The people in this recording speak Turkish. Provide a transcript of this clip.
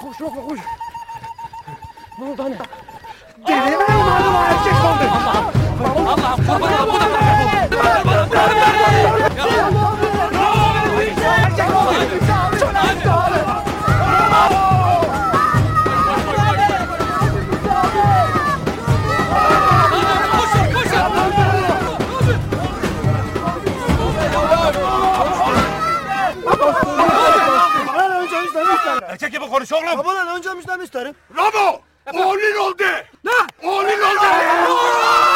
Koş Roko koş. Ne oldu anne? Deli mi oldu erkek oldu? Allah'ım kurban olayım. Erkek gibi konuş oğlum. Babadan önce müjdemi isterim. Ramo! Oğlun oldu. Ne? Oğlun oldu.